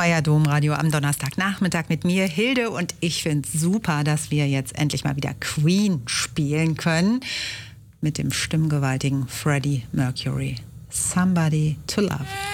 Euer Domradio am Donnerstagnachmittag mit mir, Hilde. Und ich finde es super, dass wir jetzt endlich mal wieder Queen spielen können. Mit dem stimmgewaltigen Freddie Mercury. Somebody to Love.